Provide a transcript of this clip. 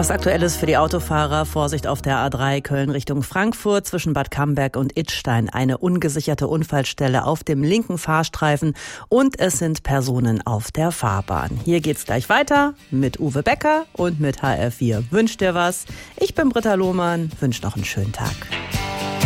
Was Aktuelles für die Autofahrer. Vorsicht auf der A3 Köln Richtung Frankfurt zwischen Bad Camberg und Idstein. Eine ungesicherte Unfallstelle auf dem linken Fahrstreifen und es sind Personen auf der Fahrbahn. Hier geht's gleich weiter mit Uwe Becker und mit HR4. Wünsch dir was. Ich bin Britta Lohmann. Wünsch noch einen schönen Tag.